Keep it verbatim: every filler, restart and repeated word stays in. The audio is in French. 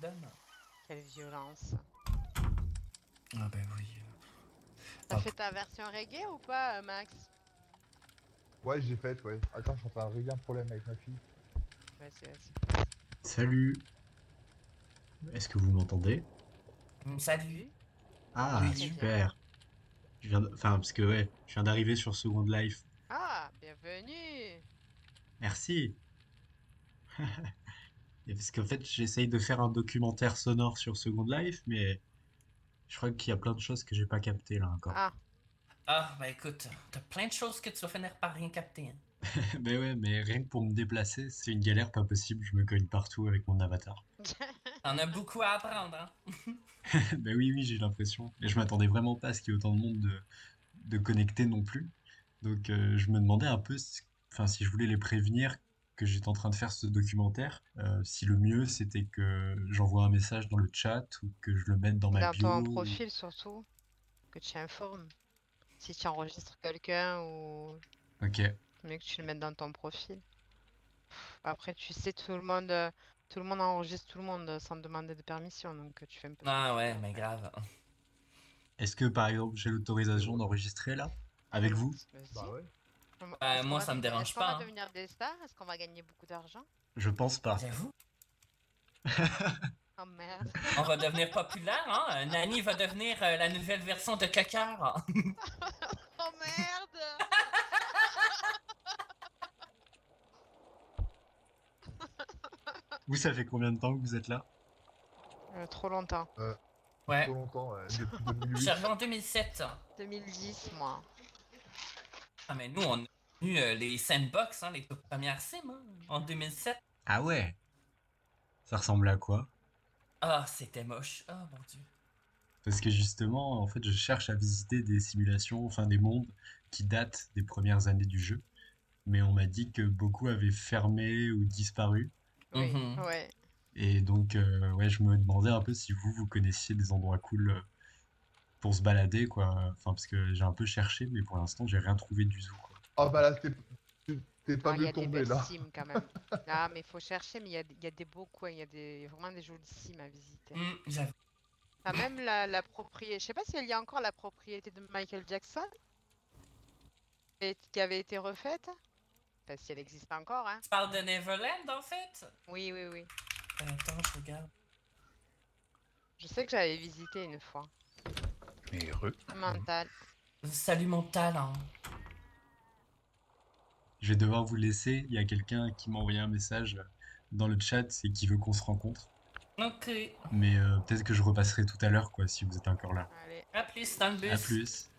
donne. Quelle violence. Ah bah oui. T'as Ah. fait ta version reggae ou pas, euh, Max? Ouais, j'ai fait, ouais. Attends, je suis en train de régler un problème avec ma fille. Vas-y, vas-y. Salut. Est-ce que vous m'entendez? Hum, Salut. Salut. Ah, Oui. Très bien. super. Je viens de- Enfin, parce que ouais, je viens d'arriver sur Second Life. Ah, bienvenue. Merci. Et parce qu'en fait, j'essaye de faire un documentaire sonore sur Second Life, mais je crois qu'il y a plein de choses que j'ai pas captées là encore. Ah, Ah, bah écoute, t'as plein de choses que tu vas finir par rien capter. Hein. Mais ouais, mais rien que pour me déplacer, c'est une galère pas possible. Je me cogne partout avec mon avatar. T'en as beaucoup à apprendre, hein. Ben oui, oui, j'ai l'impression. Et je m'attendais vraiment pas à ce qu'il y ait autant de monde de, de connectés non plus. Donc euh, je me demandais un peu, si- enfin, si je voulais les prévenir que j'étais en train de faire ce documentaire, euh, si le mieux c'était que j'envoie un message dans le chat ou que je le mette dans ma dans bio. ton ou- profil surtout, que tu informes. Si tu enregistres quelqu'un ou Ok. mieux que tu le mettes dans ton profil. Après, tu sais, tout le monde, euh, tout le monde enregistre tout le monde euh, sans demander de permission, donc euh, tu fais un peu ce que Ah tu ouais, veux, mais en fait. grave. Est-ce que par exemple j'ai l'autorisation d'enregistrer là avec vous? Vas-y. Bah ouais. Hum, Euh, Est-ce qu'on moi, va ça me devenir- dérange est-ce qu'on pas, va hein. devenir des stars? Est-ce qu'on va gagner beaucoup d'argent? Je pense pas. J'avoue. Oh merde. On va devenir populaire, hein. Nani va devenir euh, la nouvelle version de Cacard. Oh merde. Vous, ça fait combien de temps que vous êtes là? Euh, trop longtemps. Euh, Ouais. Trop longtemps, euh, depuis Je deux mille huit. suis arrivé en deux mille sept. deux mille dix, moi. Ah, mais nous, on a eu euh, les sandbox, hein, les toutes premières sims, hein, en deux mille sept. Ah ouais. Ça ressemble à quoi? Ah, c'était moche. Oh mon dieu. Parce que justement, en fait, je cherche à visiter des simulations, enfin des mondes qui datent des premières années du jeu. Mais on m'a dit que beaucoup avaient fermé ou disparu. Oui, Mhm. ouais. Et donc, euh, ouais, je me demandais un peu si vous, vous connaissiez des endroits cool euh, pour se balader, quoi. Enfin, parce que j'ai un peu cherché, mais pour l'instant, j'ai rien trouvé du tout, quoi. Ah bah là, t'es t'es pas Ah, il y mieux a des tombé belles là. sims quand même. Ah, mais il faut chercher, mais il y a, il y a des beaux coins, il y a des, vraiment des jolies sims à visiter. Hum, j'avoue. Ah, même la, la propriété, je sais pas s'il y a encore la propriété de Michael Jackson et qui avait été refaite. Enfin, si elle existe encore, hein. Tu parles de Neverland, en fait? Oui, oui, oui. Euh, Attends, je regarde. Je sais que j'avais visité une fois. Mais heureux. Mental. Salut mon talent. Je vais devoir vous laisser. Il y a quelqu'un qui m'a envoyé un message dans le chat et qui veut qu'on se rencontre. Ok. Mais euh, peut-être que je repasserai tout à l'heure, quoi, si vous êtes encore là. Allez. À plus dans le bus. À plus.